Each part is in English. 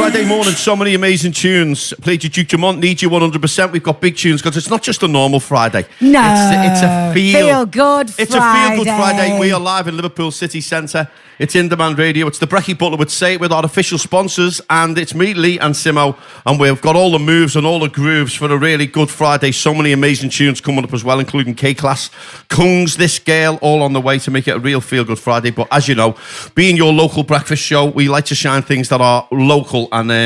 Friday morning, so many amazing tunes. Played your Duke Dumont, Need You 100%. We've got big tunes because it's not just a normal Friday. No. It's a feel-good Friday. It's a feel-good Friday. We are live in Liverpool City Centre. It's In Demand Radio. It's the Brecky Butler would say it with our official sponsors. And it's me, Lee and Simo. And we've got all the moves and all the grooves for a really good Friday. So many amazing tunes coming up as well, including K-Class, Kungs, This Girl, all on the way to make it a real feel-good Friday. But as you know, being your local breakfast show, we like to shine things that are local,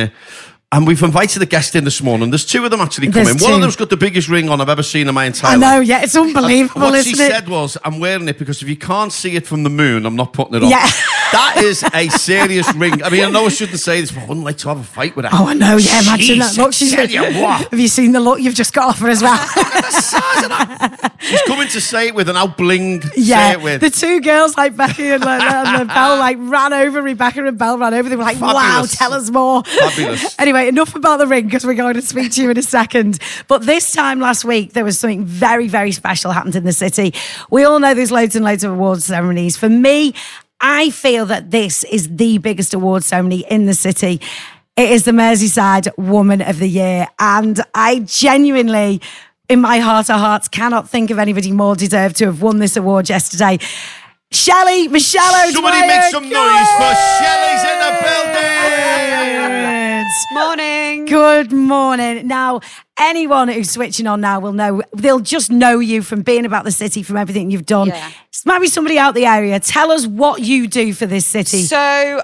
and we've invited a guest in this morning. There's two of them actually coming. One of them's got the biggest ring on I've ever seen in my entire life. I know, yeah, it's unbelievable, what isn't she it? said was, I'm wearing it because if you can't see it from the moon, I'm not putting it on. Yeah. That is a serious ring. I mean, I know I shouldn't say this, but I wouldn't like to have a fight with her. Oh, I know, yeah, imagine that look. Have you seen the look you've just got off her as well? Look at the size of that. She's coming to say it with an out-blinged yeah, say it with. The two girls, like Becky and Belle, like ran over, Rebecca and Belle ran over. They were like, Fabulous. wow, tell us more. Fabulous. Anyway, enough about the ring because we're going to speak to you in a second. But this time last week, there was something very, very special happened in the city. We all know there's loads and loads of awards ceremonies. For me, I feel that this is the biggest award ceremony in the city. It is the Merseyside Woman of the Year. And I genuinely, in my heart of hearts, cannot think of anybody more deserved to have won this award yesterday. Shelley, Michelle O'Dwyer. Somebody make some noise for Shelley's in the building. Morning. Good morning. Now, anyone who's switching on now will know, they'll just know you from being about the city, from everything you've done. Yeah. Maybe somebody out the area. Tell us what you do for this city. So,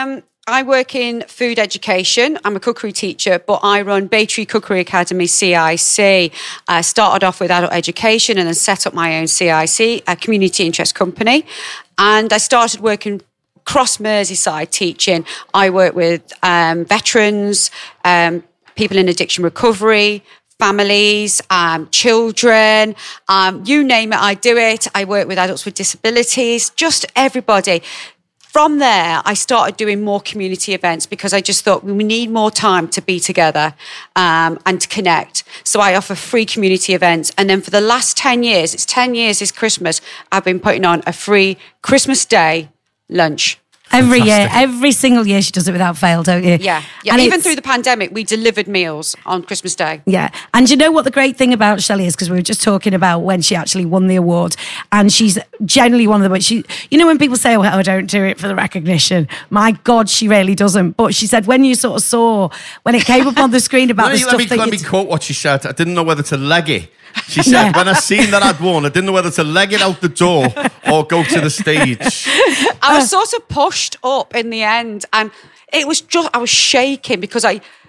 I work in food education. I'm a cookery teacher, but I run Baytree Cookery Academy, CIC. I started off with adult education and then set up my own CIC, a community interest company. And I started working across Merseyside teaching. I work with veterans, people in addiction recovery, families, children, you name it, I do it. I work with adults with disabilities, just everybody. From there, I started doing more community events because I just thought we need more time to be together and to connect. So I offer free community events. And then for the last 10 years, it's 10 years this Christmas, I've been putting on a free Christmas Day lunch. Every year, every single year she does it without fail, don't you? Yeah. And even through the pandemic, we delivered meals on Christmas Day. Yeah. And you know what the great thing about Shelley is? Because we were just talking about when she actually won the award. And she's generally one of the... you know when people say, oh, I don't do it for the recognition. My God, she really doesn't. But she said when you sort of saw, when it came up on the screen about the stuff Let me quote what she said. I didn't know whether to leg it. She said, when I seen that I'd won, I didn't know whether to leg it out the door or go to the stage. I was sort of pushed up in the end, and it was just, I was shaking because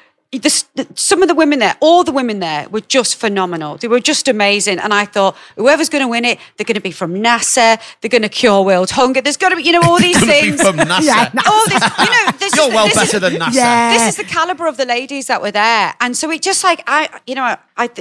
some of the women there, all the women there were just phenomenal. They were just amazing. And I thought, whoever's going to win it, they're going to be from NASA, they're going to cure world hunger. There's got to be, all these things. From NASA. Yeah, all this, You're well better than NASA. Yeah. This is the caliber of the ladies that were there. And so it just like,